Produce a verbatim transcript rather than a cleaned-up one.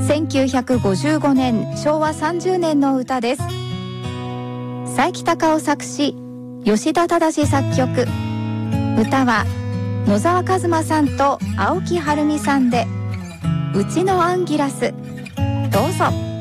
せんきゅうひゃくごじゅうごねんしょうわさんじゅうねんの歌です。佐伯隆夫作詞、吉田忠作曲。歌は野沢一馬さんと青木はるみさんで、うちのアンギラス。どうぞ。